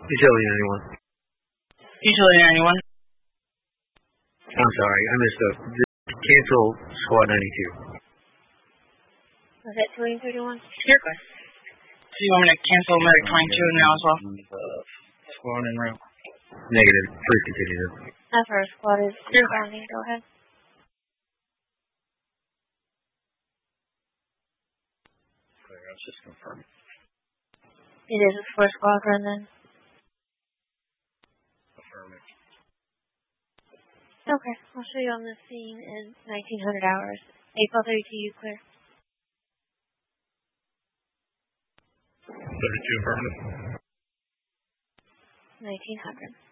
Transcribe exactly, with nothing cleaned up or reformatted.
Utility ninety-one. Utility ninety-one. I'm sorry, I missed up. Cancel squad ninety-two. Was that two eight thirty-one? Here, guys. So you want me to cancel Medic twenty-two now as well? Uh, squad en route. Negative. Please continue. That's our squad is responding. Go ahead. Clear, I was just confirming. It is a first squadron then. Affirming. Okay, I'll show you on the scene in nineteen hundred hours. April thirty-two, you clear. thirty-two affirmative. nineteen hundred.